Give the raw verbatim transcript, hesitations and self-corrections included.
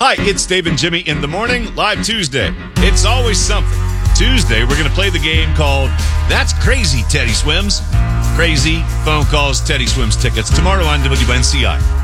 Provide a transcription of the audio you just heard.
Hi, it's Dave and Jimmy in the morning, live Tuesday. It's always something. Tuesday, we're going to play the game called That's Crazy, Teddy Swims. Crazy phone calls, Teddy Swims tickets tomorrow on W N C I.